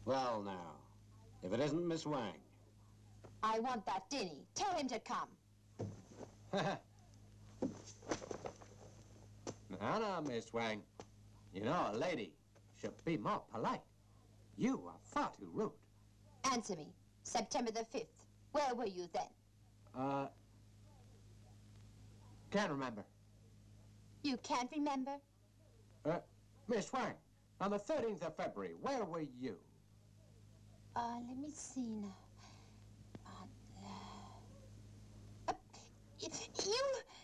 Well, now, if it isn't Miss Wang. I want that Dinny. Tell him to come. Now, Miss Wang. You know, a lady should be more polite. You are far too rude. Answer me. September the 5th. Where were you then? Can't remember. You can't remember? Miss Wang, on the 13th of February, where were you? Let me see now.